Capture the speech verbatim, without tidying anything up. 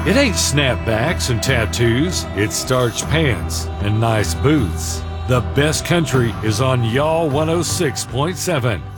It ain't snapbacks and tattoos, it's starched pants and nice boots. The best country is on Y'all one oh six point seven.